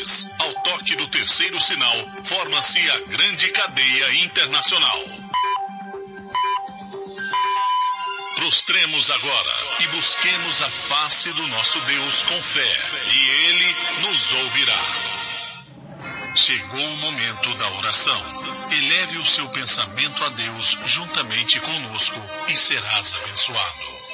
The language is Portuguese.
vez, ao toque do terceiro sinal, forma-se a grande cadeia internacional. Prostremos agora e busquemos a face do nosso Deus com fé, e Ele nos ouvirá. Chegou o momento da oração. Eleve o seu pensamento a Deus juntamente conosco e serás abençoado.